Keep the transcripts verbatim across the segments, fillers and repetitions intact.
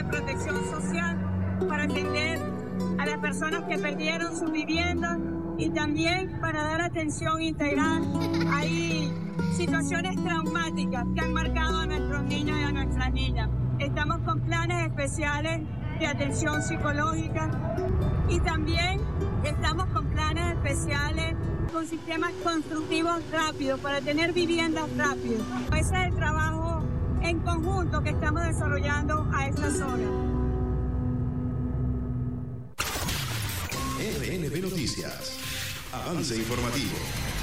protección social para atender a las personas que perdieron sus viviendas y también para dar atención integral. Hay situaciones traumáticas que han marcado a nuestros niños y a nuestras niñas. Estamos con planes especiales de atención psicológica y también estamos con planes especiales con sistemas constructivos rápidos para tener viviendas rápidas. Ese es el trabajo en conjunto que estamos desarrollando a esta zona. R N B Noticias. Avance informativo.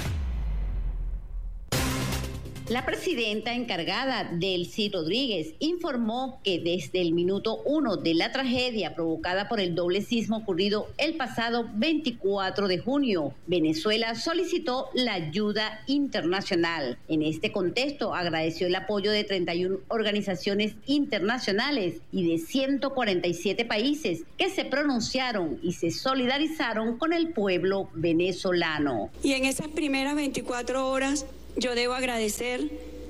La presidenta encargada, Delcy Rodríguez, informó que desde el minuto uno de la tragedia provocada por el doble sismo ocurrido el pasado veinticuatro de junio, Venezuela solicitó la ayuda internacional. En este contexto, agradeció el apoyo de treinta y una organizaciones internacionales y de ciento cuarenta y siete países que se pronunciaron y se solidarizaron con el pueblo venezolano. Y en esas primeras veinticuatro horas, yo debo agradecer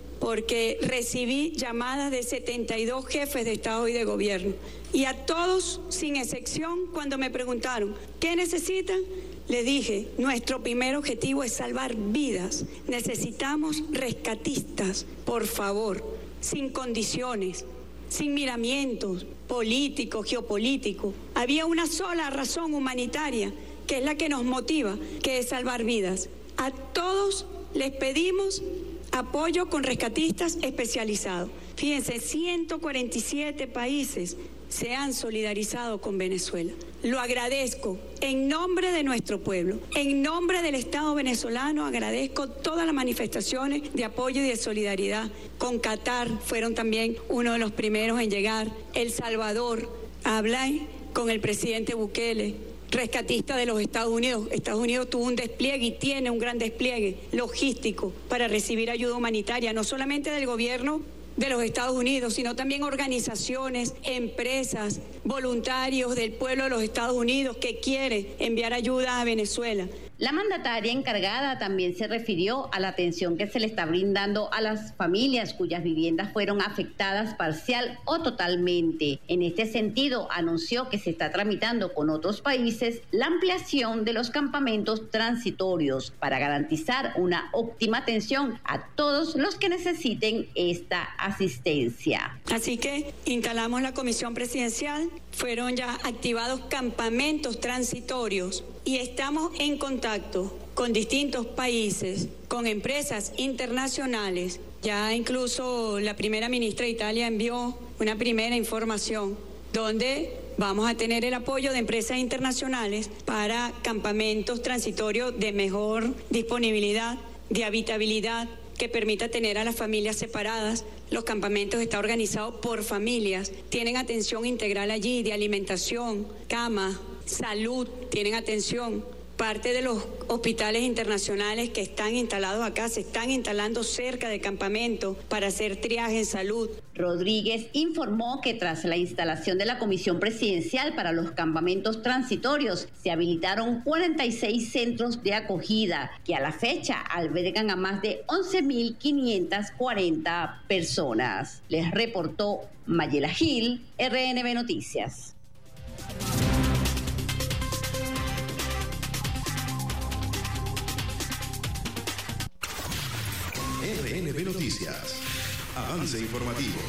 porque recibí llamadas de setenta y dos jefes de Estado y de Gobierno. Y a todos, sin excepción, cuando me preguntaron, ¿qué necesitan? Les dije, nuestro primer objetivo es salvar vidas. Necesitamos rescatistas, por favor, sin condiciones, sin miramientos políticos, geopolíticos. Había una sola razón humanitaria, que es la que nos motiva, que es salvar vidas. A todos les pedimos apoyo con rescatistas especializados. Fíjense, ciento cuarenta y siete países se han solidarizado con Venezuela. Lo agradezco en nombre de nuestro pueblo, en nombre del Estado venezolano. Agradezco todas las manifestaciones de apoyo y de solidaridad. Con Qatar fueron también uno de los primeros en llegar. El Salvador, hablé con el presidente Bukele, rescatista de los Estados Unidos. Estados Unidos tuvo un despliegue y tiene un gran despliegue logístico para recibir ayuda humanitaria, no solamente del gobierno de los Estados Unidos, sino también organizaciones, empresas, voluntarios del pueblo de los Estados Unidos que quiere enviar ayuda a Venezuela. La mandataria encargada también se refirió a la atención que se le está brindando a las familias cuyas viviendas fueron afectadas parcial o totalmente. En este sentido, anunció que se está tramitando con otros países la ampliación de los campamentos transitorios para garantizar una óptima atención a todos los que necesiten esta asistencia. Así que instalamos la comisión presidencial, fueron ya activados campamentos transitorios y estamos en contacto con distintos países, con empresas internacionales. Ya incluso la primera ministra de Italia envió una primera información donde vamos a tener el apoyo de empresas internacionales para campamentos transitorios de mejor disponibilidad, de habitabilidad, que permita tener a las familias separadas. Los campamentos están organizados por familias, tienen atención integral allí de alimentación, cama, salud, tienen atención. Parte de los hospitales internacionales que están instalados acá se están instalando cerca de campamentos para hacer triaje en salud. Rodríguez informó que tras la instalación de la Comisión Presidencial para los campamentos transitorios se habilitaron cuarenta y seis centros de acogida que a la fecha albergan a más de once mil quinientas cuarenta personas. Les reportó Mayela Gil, R N B Noticias. R N B Noticias. Avance informativo.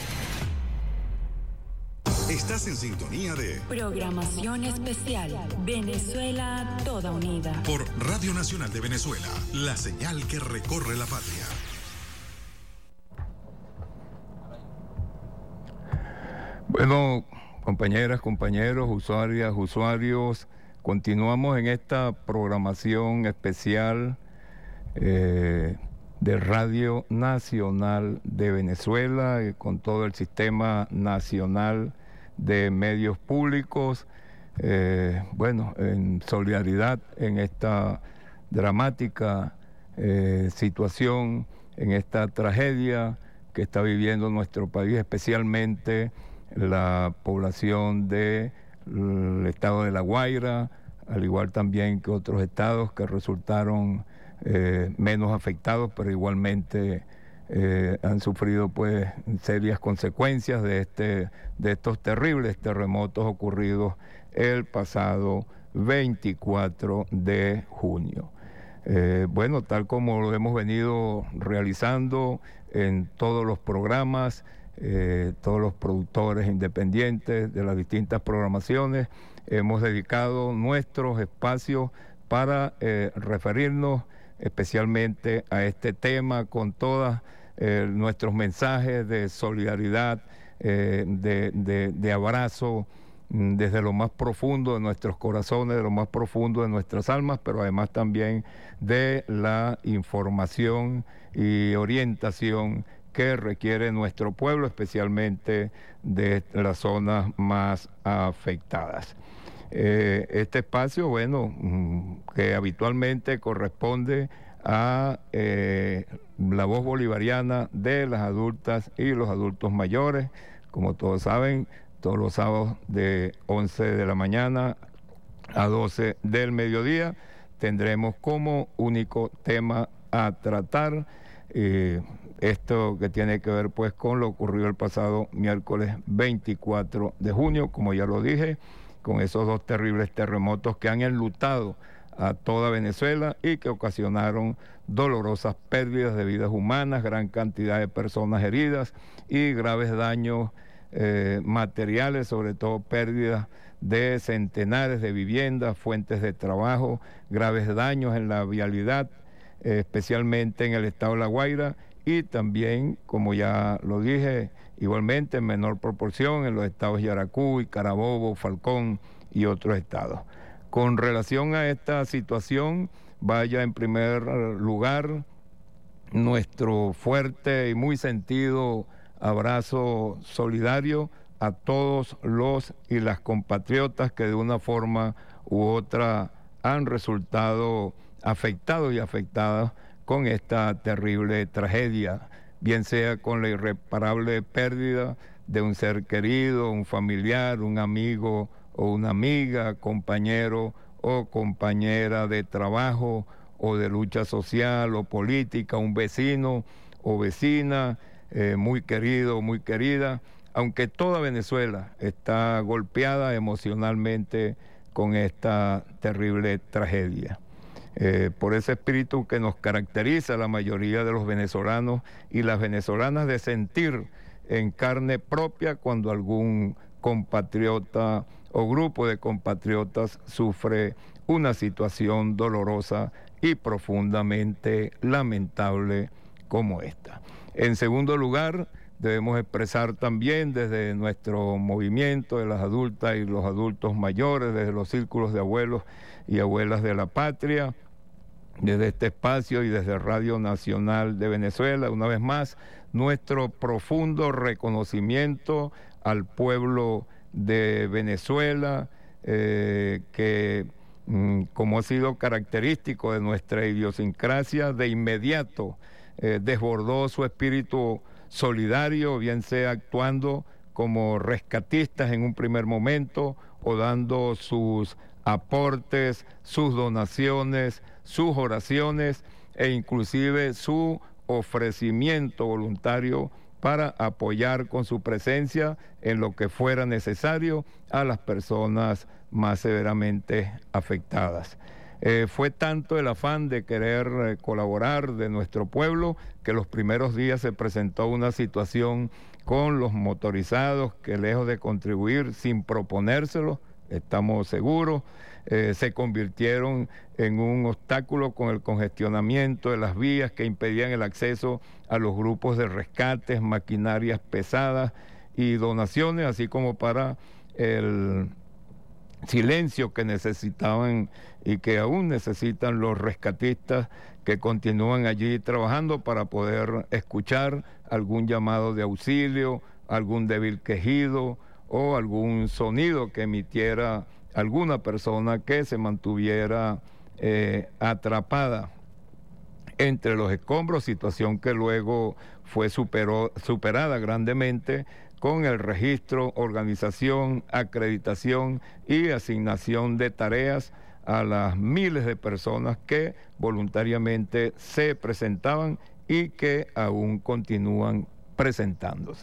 Estás en sintonía de Programación Especial Venezuela Toda Unida por Radio Nacional de Venezuela, la señal que recorre la patria. Bueno, compañeras, compañeros, usuarias, usuarios, continuamos en esta programación especial eh, de Radio Nacional de Venezuela, eh, con todo el sistema nacional de medios públicos, eh, bueno, en solidaridad en esta dramática eh, situación, en esta tragedia que está viviendo nuestro país, especialmente la población del estado de La Guaira, al igual también que otros estados que resultaron eh, menos afectados, pero igualmente eh, han sufrido pues serias consecuencias de, este, de estos terribles terremotos ocurridos el pasado veinticuatro de junio. Eh, bueno, tal como lo hemos venido realizando en todos los programas, eh, todos los productores independientes de las distintas programaciones, hemos dedicado nuestros espacios para eh, referirnos especialmente a este tema con todos eh, nuestros mensajes de solidaridad, eh, de, de, de abrazo, desde lo más profundo de nuestros corazones, de lo más profundo de nuestras almas, pero además también de la información y orientación que requiere nuestro pueblo, especialmente de las zonas más afectadas. Eh, este espacio, bueno, que habitualmente corresponde a eh, la voz bolivariana de las adultas y los adultos mayores, como todos saben, todos los sábados de once de la mañana a doce del mediodía tendremos como único tema a tratar eh, esto que tiene que ver pues con lo ocurrido el pasado miércoles veinticuatro de junio, como ya lo dije, con esos dos terribles terremotos que han enlutado a toda Venezuela y que ocasionaron dolorosas pérdidas de vidas humanas, gran cantidad de personas heridas y graves daños Eh, materiales, sobre todo pérdidas de centenares de viviendas, fuentes de trabajo, graves daños en la vialidad, eh, especialmente en el estado de La Guaira y también, como ya lo dije, igualmente en menor proporción en los estados Yaracuy, Carabobo, Falcón y otros estados. Con relación a esta situación, vaya en primer lugar nuestro fuerte y muy sentido abrazo solidario a todos los y las compatriotas que de una forma u otra han resultado afectados y afectadas con esta terrible tragedia, bien sea con la irreparable pérdida de un ser querido, un familiar, un amigo o una amiga, compañero o compañera de trabajo o de lucha social o política, un vecino o vecina, Eh, muy querido, muy querida, aunque toda Venezuela está golpeada emocionalmente con esta terrible tragedia. Eh, por ese espíritu que nos caracteriza a la mayoría de los venezolanos y las venezolanas de sentir en carne propia cuando algún compatriota o grupo de compatriotas sufre una situación dolorosa y profundamente lamentable como esta. En segundo lugar, debemos expresar también desde nuestro movimiento de las adultas y los adultos mayores, desde los círculos de abuelos y abuelas de la patria, desde este espacio y desde Radio Nacional de Venezuela, una vez más, nuestro profundo reconocimiento al pueblo de Venezuela, eh, que mm, como ha sido característico de nuestra idiosincrasia, de inmediato Eh, desbordó su espíritu solidario, bien sea actuando como rescatistas en un primer momento o dando sus aportes, sus donaciones, sus oraciones e inclusive su ofrecimiento voluntario para apoyar con su presencia en lo que fuera necesario a las personas más severamente afectadas. Eh, fue tanto el afán de querer eh, colaborar de nuestro pueblo que los primeros días se presentó una situación con los motorizados que, lejos de contribuir sin proponérselo, estamos seguros, eh, se convirtieron en un obstáculo con el congestionamiento de las vías que impedían el acceso a los grupos de rescates, maquinarias pesadas y donaciones, así como para el silencio que necesitaban y que aún necesitan los rescatistas que continúan allí trabajando para poder escuchar algún llamado de auxilio, algún débil quejido o algún sonido que emitiera alguna persona que se mantuviera eh, atrapada entre los escombros, situación que luego fue superó, superada grandemente con el registro, organización, acreditación y asignación de tareas a las miles de personas que voluntariamente se presentaban y que aún continúan presentándose.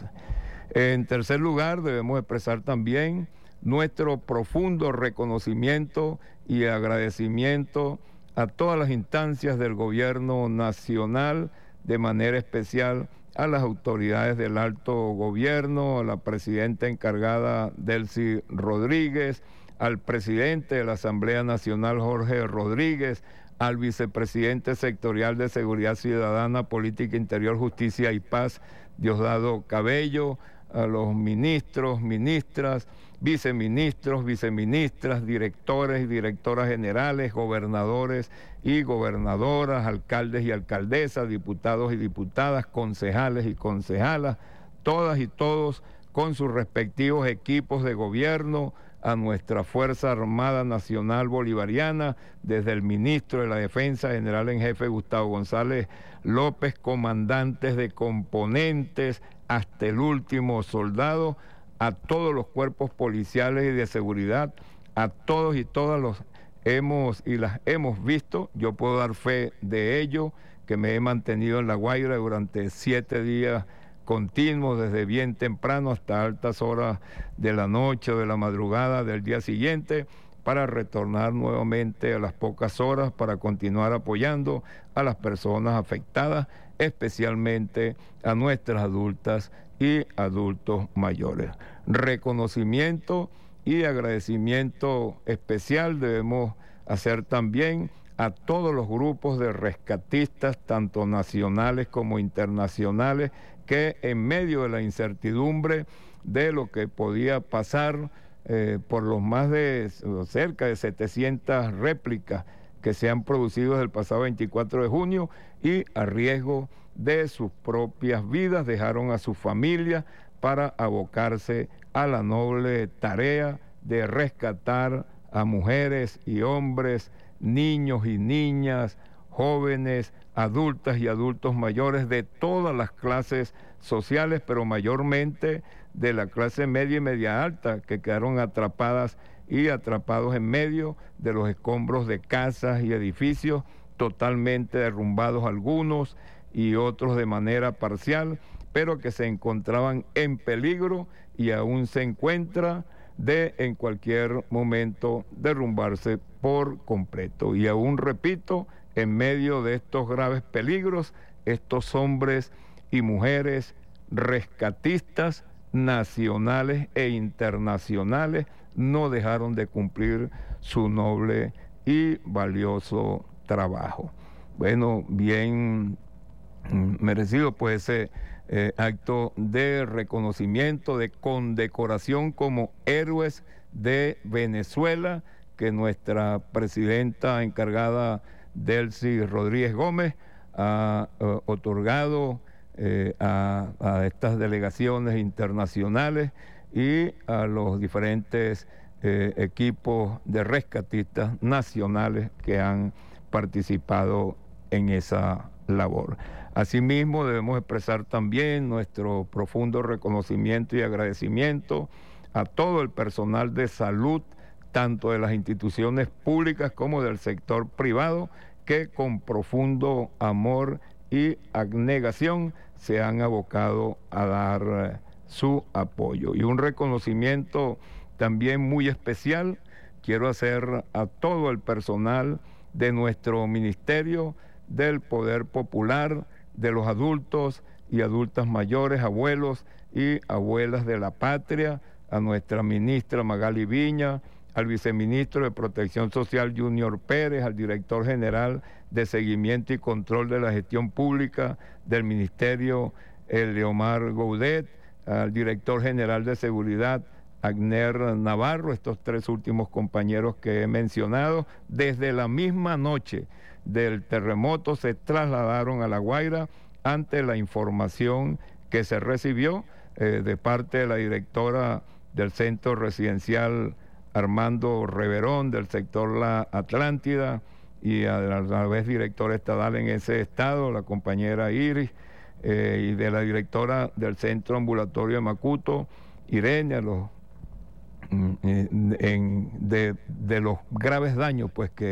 En tercer lugar, debemos expresar también nuestro profundo reconocimiento y agradecimiento a todas las instancias del gobierno nacional, de manera especial a las autoridades del alto gobierno, a la presidenta encargada Delcy Rodríguez, al presidente de la Asamblea Nacional Jorge Rodríguez, al vicepresidente sectorial de Seguridad Ciudadana, Política Interior, Justicia y Paz, Diosdado Cabello, a los ministros, ministras, viceministros, viceministras, directores y directoras generales, gobernadores y gobernadoras, alcaldes y alcaldesas, diputados y diputadas, concejales y concejalas, todas y todos con sus respectivos equipos de gobierno, a nuestra Fuerza Armada Nacional Bolivariana, desde el ministro de la Defensa, general en jefe Gustavo González López, comandantes de componentes, hasta el último soldado, a todos los cuerpos policiales y de seguridad, a todos y todas los hemos y las hemos visto. Yo puedo dar fe de ello, que me he mantenido en La Guaira durante siete días continuos, desde bien temprano hasta altas horas de la noche o de la madrugada del día siguiente, para retornar nuevamente a las pocas horas para continuar apoyando a las personas afectadas, especialmente a nuestras adultas y adultos mayores. Reconocimiento y agradecimiento especial debemos hacer también a todos los grupos de rescatistas, tanto nacionales como internacionales, que en medio de la incertidumbre de lo que podía pasar eh, por los más de cerca de setecientas réplicas que se han producido desde el pasado veinticuatro de junio, y a riesgo de sus propias vidas dejaron a sus familias para abocarse a la noble tarea de rescatar a mujeres y hombres, niños y niñas, jóvenes, adultas y adultos mayores de todas las clases sociales, pero mayormente de la clase media y media alta, que quedaron atrapadas y atrapados en medio de los escombros de casas y edificios, totalmente derrumbados algunos y otros de manera parcial, pero que se encontraban en peligro y aún se encuentra de en cualquier momento derrumbarse por completo. Y aún repito, en medio de estos graves peligros, estos hombres y mujeres rescatistas nacionales e internacionales no dejaron de cumplir su noble y valioso trabajo. Bueno, bien merecido pues ese eh, acto de reconocimiento, de condecoración como héroes de Venezuela, que nuestra presidenta encargada Delcy Rodríguez Gómez ha uh, otorgado eh, a, a estas delegaciones internacionales y a los diferentes eh, equipos de rescatistas nacionales que han participado en esa labor. Asimismo, debemos expresar también nuestro profundo reconocimiento y agradecimiento a todo el personal de salud, tanto de las instituciones públicas como del sector privado, que con profundo amor y abnegación se han abocado a dar su apoyo. Y un reconocimiento también muy especial quiero hacer a todo el personal de nuestro Ministerio del Poder Popular, de los adultos y adultas mayores, abuelos y abuelas de la patria, a nuestra ministra Magali Viña, al viceministro de Protección Social Junior Pérez, al director general de Seguimiento y Control de la Gestión Pública del Ministerio Eleomar Goudet, al director general de Seguridad Agner Navarro, estos tres últimos compañeros que he mencionado. Desde la misma noche del terremoto se trasladaron a La Guaira ante la información que se recibió eh, de parte de la directora del Centro Residencial Armando Reverón, del sector La Atlántida, y a la vez directora estadal en ese estado, la compañera Iris, eh, y de la directora del Centro Ambulatorio de Macuto, Irene, a los, en, de, de los graves daños pues que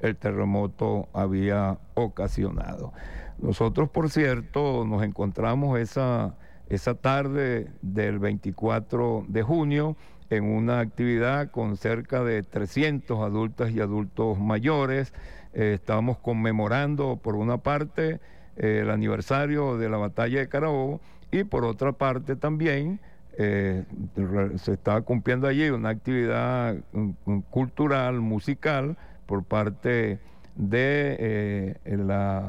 el terremoto había ocasionado. Nosotros, por cierto, nos encontramos esa, esa tarde del veinticuatro de junio en una actividad con cerca de trescientos adultas y adultos mayores. Eh, estábamos conmemorando, por una parte, eh, el aniversario de la batalla de Carabobo, y por otra parte también eh, se estaba cumpliendo allí una actividad um, cultural, musical, por parte de eh, el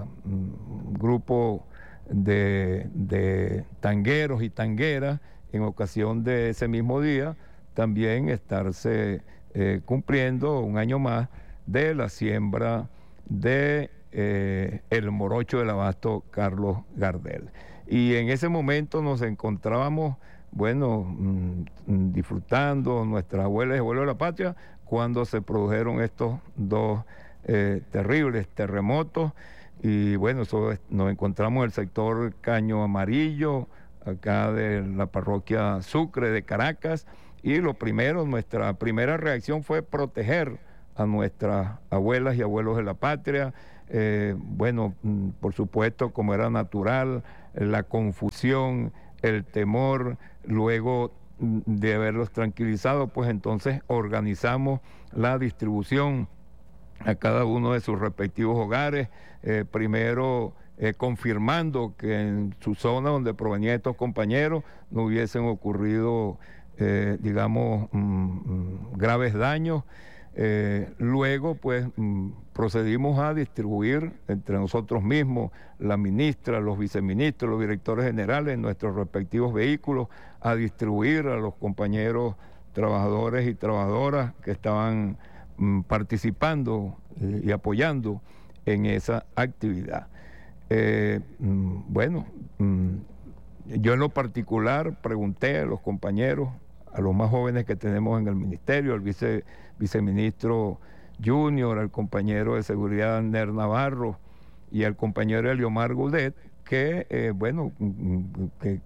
um, grupo de, de tangueros y tangueras, en ocasión de ese mismo día, también estarse eh, cumpliendo un año más de la siembra de eh, el morocho del abasto Carlos Gardel. Y en ese momento nos encontrábamos, bueno, mmm, disfrutando nuestras abuelas y abuelos de la patria, cuando se produjeron estos dos eh, terribles terremotos. Y bueno, eso es, nos encontramos en el sector Caño Amarillo, acá de la parroquia Sucre de Caracas, y lo primero, nuestra primera reacción fue proteger a nuestras abuelas y abuelos de la patria. Eh, bueno, por supuesto, como era natural, la confusión, el temor, luego de haberlos tranquilizado, pues entonces organizamos la distribución a cada uno de sus respectivos hogares, eh, primero eh, confirmando que en su zona donde provenían estos compañeros no hubiesen ocurrido, eh, digamos, mm, graves daños. Eh, luego, pues, mm, procedimos a distribuir entre nosotros mismos, la ministra, los viceministros, los directores generales, en nuestros respectivos vehículos, a distribuir a los compañeros trabajadores y trabajadoras que estaban mm, participando eh, y apoyando en esa actividad. Eh, mm, bueno, mm, yo en lo particular pregunté a los compañeros, a los más jóvenes que tenemos en el ministerio, al vice, viceministro Junior, al compañero de seguridad Ner Navarro y al compañero Eliomar Goudet, que, eh, bueno, que,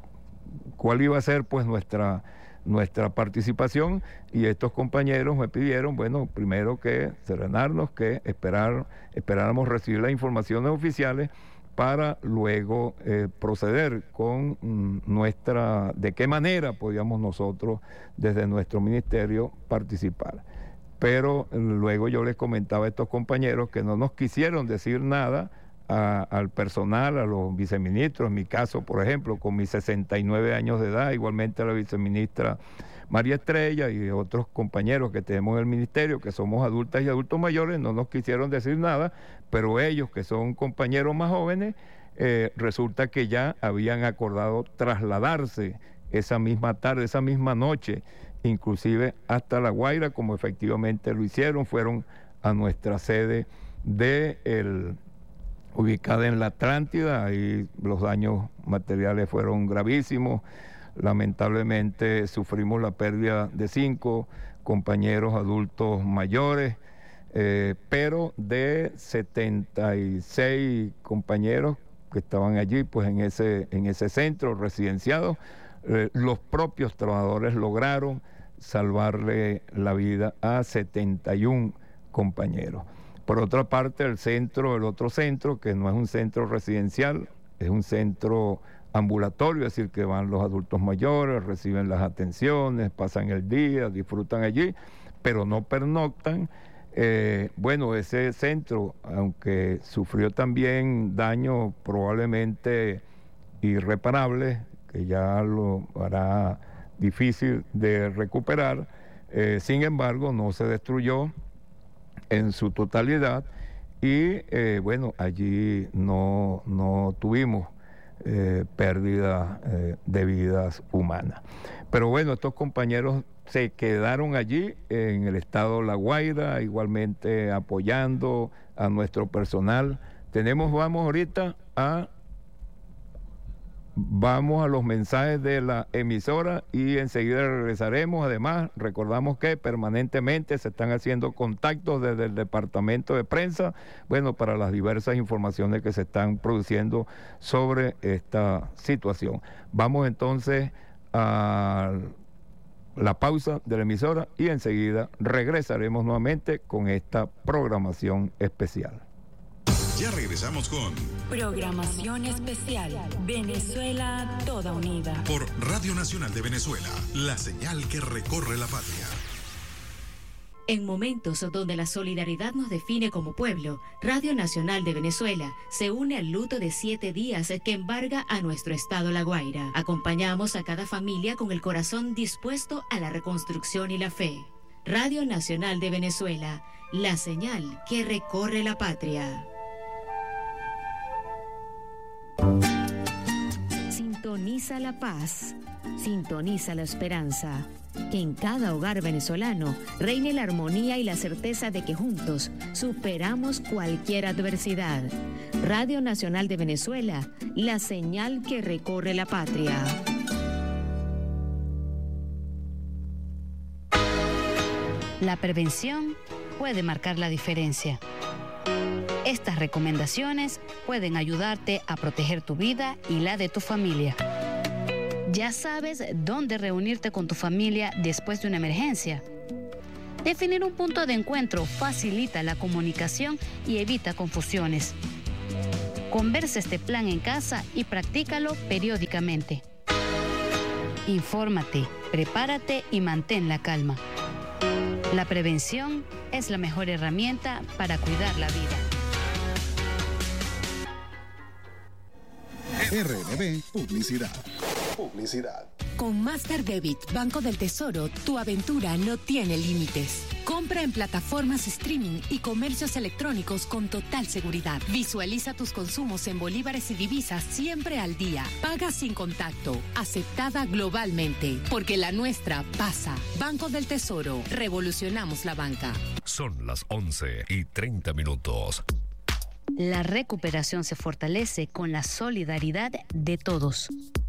cuál iba a ser pues nuestra, nuestra participación, y estos compañeros me pidieron, bueno, primero que serenarnos, que esperar, esperáramos recibir las informaciones oficiales para luego eh, proceder con mm, nuestra, de qué manera podíamos nosotros desde nuestro ministerio participar. Pero eh, luego yo les comentaba a estos compañeros que no nos quisieron decir nada a, al personal, a los viceministros, en mi caso, por ejemplo, con mis sesenta y nueve años de edad, igualmente a la viceministra María Estrella y otros compañeros que tenemos en el ministerio, que somos adultas y adultos mayores, no nos quisieron decir nada, pero ellos, que son compañeros más jóvenes, eh, resulta que ya habían acordado trasladarse esa misma tarde, esa misma noche, inclusive hasta La Guaira, como efectivamente lo hicieron. Fueron a nuestra sede de el, ubicada en la Atlántida, y los daños materiales fueron gravísimos. Lamentablemente sufrimos la pérdida de cinco compañeros adultos mayores, eh, pero de setenta y seis compañeros que estaban allí, pues en ese, en ese centro residenciado, eh, los propios trabajadores lograron salvarle la vida a setenta y un compañeros. Por otra parte, el centro, el otro centro, que no es un centro residencial, es un centro ambulatorio, es decir, que van los adultos mayores, reciben las atenciones, pasan el día, disfrutan allí, pero no pernoctan. Eh, bueno, ese centro, aunque sufrió también daños probablemente irreparables, que ya lo hará difícil de recuperar, eh, sin embargo, no se destruyó en su totalidad, y eh, bueno, allí no, no tuvimos Eh, pérdida eh, de vidas humanas. Pero bueno, estos compañeros se quedaron allí en el estado La Guaira, igualmente apoyando a nuestro personal. Tenemos, vamos ahorita a Vamos a los mensajes de la emisora y enseguida regresaremos. Además, recordamos que permanentemente se están haciendo contactos desde el departamento de prensa, bueno, para las diversas informaciones que se están produciendo sobre esta situación. Vamos entonces a la pausa de la emisora y enseguida regresaremos nuevamente con esta programación especial. Ya regresamos con Programación Especial Venezuela Toda Unida por Radio Nacional de Venezuela, la señal que recorre la patria. En momentos donde la solidaridad nos define como pueblo, Radio Nacional de Venezuela se une al luto de siete días que embarga a nuestro estado La Guaira. Acompañamos a cada familia con el corazón dispuesto a la reconstrucción y la fe. Radio Nacional de Venezuela, la señal que recorre la patria. Sintoniza la paz, sintoniza la esperanza. Que en cada hogar venezolano reine la armonía y la certeza de que juntos superamos cualquier adversidad. Radio Nacional de Venezuela, la señal que recorre la patria. La prevención puede marcar la diferencia. Estas recomendaciones pueden ayudarte a proteger tu vida y la de tu familia. Ya sabes dónde reunirte con tu familia después de una emergencia. Definir un punto de encuentro facilita la comunicación y evita confusiones. Conversa este plan en casa y practícalo periódicamente. Infórmate, prepárate y mantén la calma. La prevención es la mejor herramienta para cuidar la vida. R N B Publicidad. Publicidad. Con Master Debit Banco del Tesoro, tu aventura no tiene límites. Compra en plataformas streaming y comercios electrónicos con total seguridad. Visualiza tus consumos en bolívares y divisas siempre al día. Paga sin contacto. Aceptada globalmente. Porque la nuestra pasa. Banco del Tesoro. Revolucionamos la banca. Son las once y treinta minutos. La recuperación se fortalece con la solidaridad de todos.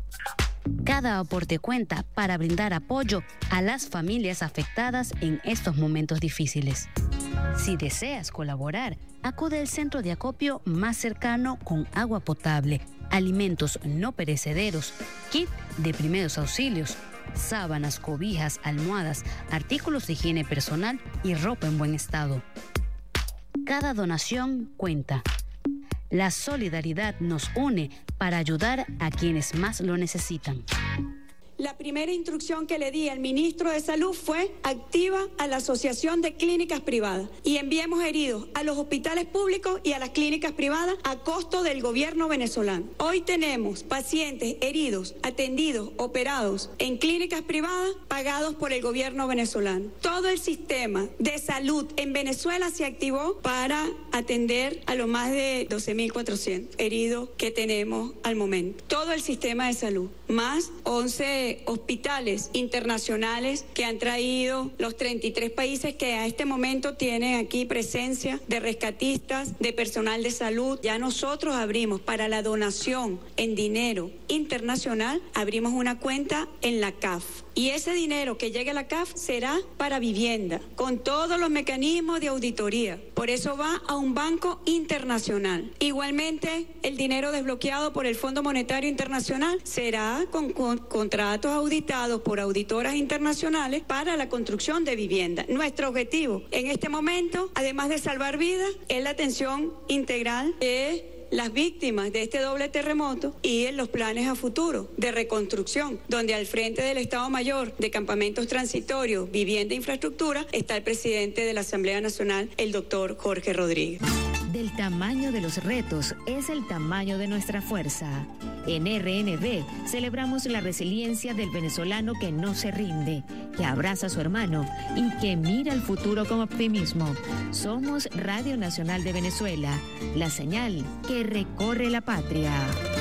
Cada aporte cuenta para brindar apoyo a las familias afectadas en estos momentos difíciles. Si deseas colaborar, acude al centro de acopio más cercano con agua potable, alimentos no perecederos, kit de primeros auxilios, sábanas, cobijas, almohadas, artículos de higiene personal y ropa en buen estado. Cada donación cuenta. La solidaridad nos une para ayudar a quienes más lo necesitan. La primera instrucción que le di al ministro de Salud fue: activa a la Asociación de Clínicas Privadas y enviemos heridos a los hospitales públicos y a las clínicas privadas a costo del gobierno venezolano. Hoy tenemos pacientes heridos, atendidos, operados en clínicas privadas pagados por el gobierno venezolano. Todo el sistema de salud en Venezuela se activó para atender a los más de doce mil cuatrocientos heridos que tenemos al momento. Todo el sistema de salud, más once hospitales internacionales que han traído los treinta y tres países que a este momento tienen aquí presencia de rescatistas, de personal de salud. Ya nosotros abrimos para la donación en dinero internacional, abrimos una cuenta en la C A F. Y ese dinero que llegue a la C A F será para vivienda, con todos los mecanismos de auditoría. Por eso va a un banco internacional. Igualmente, el dinero desbloqueado por el Fondo Monetario Internacional será con, con contratos auditados por auditoras internacionales para la construcción de vivienda. Nuestro objetivo en este momento, además de salvar vidas, es la atención integral de las víctimas de este doble terremoto y en los planes a futuro de reconstrucción, donde al frente del Estado Mayor de Campamentos Transitorios, Vivienda e Infraestructura está el presidente de la Asamblea Nacional, el doctor Jorge Rodríguez. Del tamaño de los retos es el tamaño de nuestra fuerza. En R N B celebramos la resiliencia del venezolano que no se rinde, que abraza a su hermano y que mira el futuro con optimismo. Somos Radio Nacional de Venezuela, la señal que recorre la patria.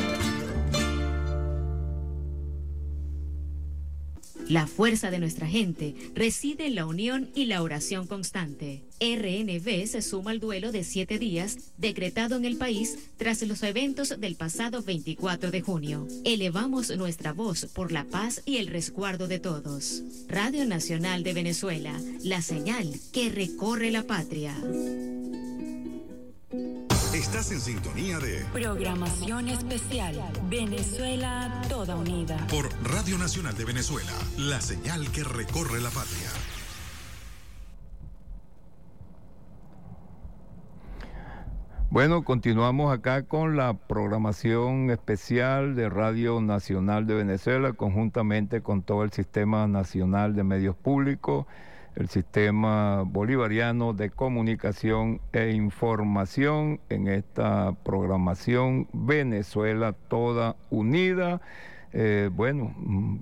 La fuerza de nuestra gente reside en la unión y la oración constante. R N B se suma al duelo de siete días decretado en el país tras los eventos del pasado veinticuatro de junio. Elevamos nuestra voz por la paz y el resguardo de todos. Radio Nacional de Venezuela, la señal que recorre la patria. Estás en sintonía de Programación especial Venezuela Toda Unida por Radio Nacional de Venezuela, la señal que recorre la patria. Bueno, continuamos acá con la programación especial de Radio Nacional de Venezuela, conjuntamente con todo el Sistema Nacional de Medios Públicos, el Sistema Bolivariano de Comunicación e Información, en esta programación Venezuela Toda Unida. Eh, bueno,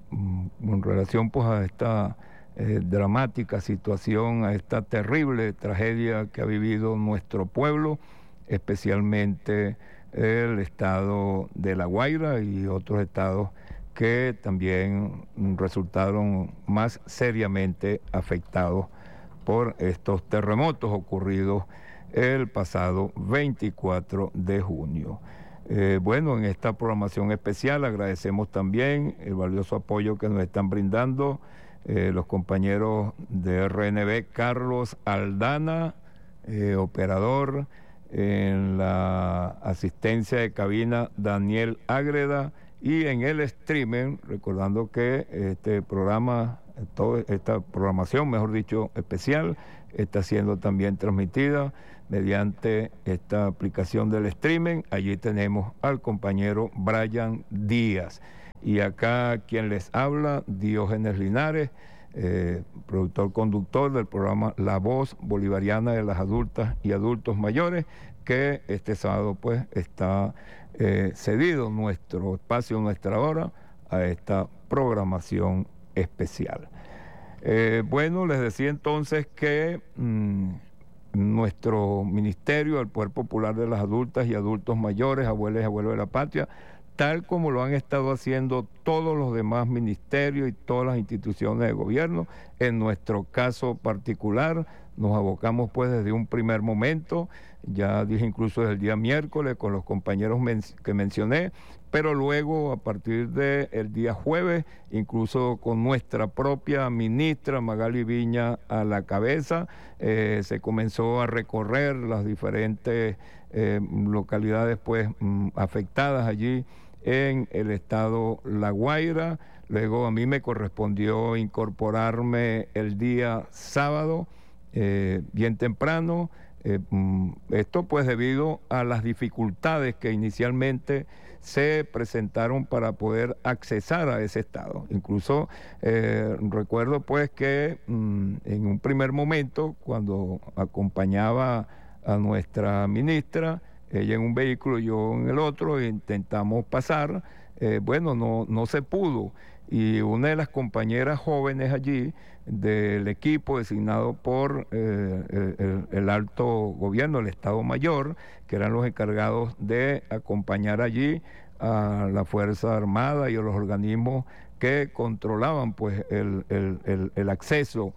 en relación pues a esta eh, dramática situación, a esta terrible tragedia que ha vivido nuestro pueblo, especialmente el estado de La Guaira y otros estados que también resultaron más seriamente afectados por estos terremotos ocurridos el pasado veinticuatro de junio. Eh, bueno, en esta programación especial agradecemos también el valioso apoyo que nos están brindando eh, los compañeros de R N B, Carlos Aldana, eh, operador, en la asistencia de cabina Daniel Ágreda, y en el streaming, recordando que este programa, toda esta programación, mejor dicho, especial, está siendo también transmitida mediante esta aplicación del streaming. Allí tenemos al compañero Brian Díaz. Y acá quien les habla, Diógenes Linares, eh, productor conductor del programa La Voz Bolivariana de las Adultas y Adultos Mayores, que este sábado pues está eh, cedido nuestro espacio, nuestra hora, a esta programación especial. Eh, bueno, les decía entonces que mmm, nuestro ministerio, el Poder Popular de las Adultas y Adultos Mayores, Abuelas y Abuelos de la Patria, tal como lo han estado haciendo todos los demás ministerios y todas las instituciones de gobierno, en nuestro caso particular, nos abocamos pues desde un primer momento, ya dije incluso desde el día miércoles con los compañeros men- que mencioné, pero luego a partir del día jueves, incluso con nuestra propia ministra Magali Viña a la cabeza, eh, se comenzó a recorrer las diferentes eh, localidades pues mm, afectadas allí en el estado La Guaira. Luego a mí me correspondió incorporarme el día sábado, eh, bien temprano, eh, esto pues debido a las dificultades que inicialmente se presentaron para poder accesar a ese estado. Incluso eh, recuerdo pues que mm, en un primer momento, cuando acompañaba a nuestra ministra, ella en un vehículo, yo en el otro, intentamos pasar, eh, bueno, no, no se pudo. Y una de las compañeras jóvenes allí del equipo designado por eh, el, el alto gobierno, el Estado Mayor, que eran los encargados de acompañar allí a la Fuerza Armada y a los organismos que controlaban pues el, el, el, el acceso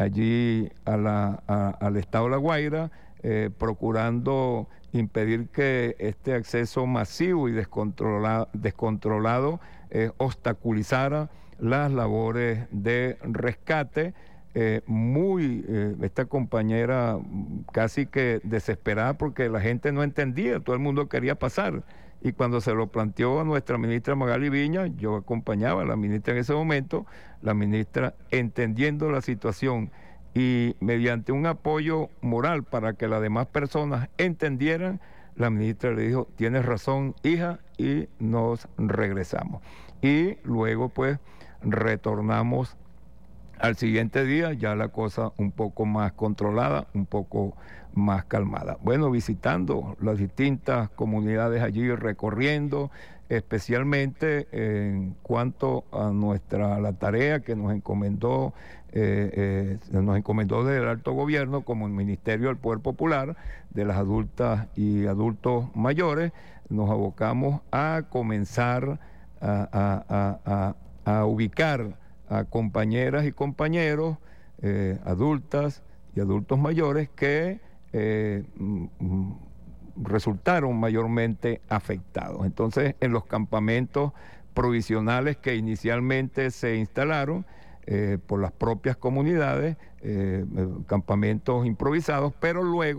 allí a la, a, al Estado de La Guaira, eh, procurando impedir que este acceso masivo y descontrolado, descontrolado eh, obstaculizara las labores de rescate. Eh, muy, eh, esta compañera casi que desesperada porque la gente no entendía, todo el mundo quería pasar. Y cuando se lo planteó a nuestra ministra Magali Viña, yo acompañaba a la ministra en ese momento, la ministra entendiendo la situación y mediante un apoyo moral para que las demás personas entendieran, la ministra le dijo, tienes razón, hija, y nos regresamos. Y luego pues retornamos al siguiente día, ya la cosa un poco más controlada, un poco más calmada. Bueno, visitando las distintas comunidades allí, recorriendo, especialmente en cuanto a nuestra la tarea que nos encomendó eh, eh, nos encomendó desde el alto gobierno como el Ministerio del Poder Popular de las Adultas y Adultos Mayores, nos abocamos a comenzar a, a, a, a, a ubicar a compañeras y compañeros eh, adultas y adultos mayores que eh, mm, resultaron mayormente afectados. Entonces, en los campamentos provisionales que inicialmente se instalaron eh, por las propias comunidades, eh, campamentos improvisados, pero luego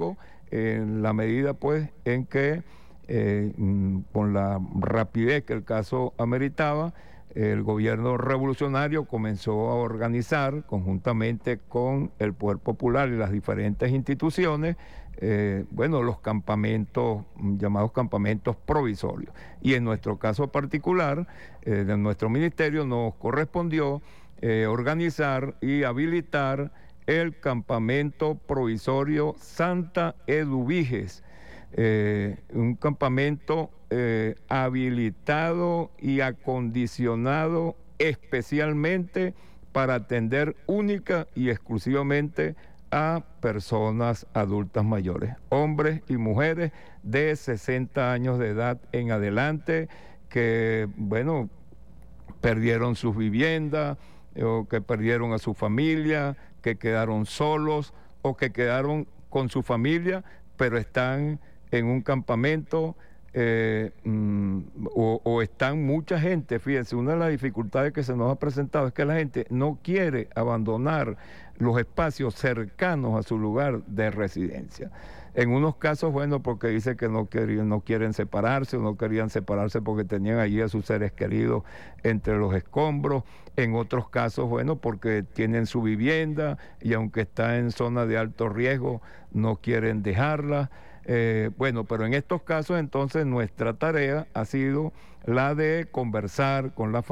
en la medida pues en que eh, con la rapidez que el caso ameritaba, el gobierno revolucionario comenzó a organizar conjuntamente con el Poder Popular y las diferentes instituciones, eh, bueno, los campamentos, llamados campamentos provisorios. Y en nuestro caso particular, eh, de nuestro ministerio, nos correspondió eh, organizar y habilitar el campamento provisorio Santa Eduviges, eh, un campamento eh, habilitado y acondicionado especialmente para atender única y exclusivamente a personas adultas mayores, hombres y mujeres de sesenta años de edad en adelante, que, bueno, perdieron sus viviendas, o que perdieron a su familia, que quedaron solos o que quedaron con su familia, pero están en un campamento eh, mm, o, o están mucha gente. Fíjense, una de las dificultades que se nos ha presentado es que la gente no quiere abandonar los espacios cercanos a su lugar de residencia. En unos casos, bueno, porque dice que no, querían, no quieren separarse o no querían separarse porque tenían allí a sus seres queridos entre los escombros. En otros casos, bueno, porque tienen su vivienda y aunque está en zona de alto riesgo, no quieren dejarla. Eh, bueno, pero en estos casos, entonces, nuestra tarea ha sido la de conversar con la familia.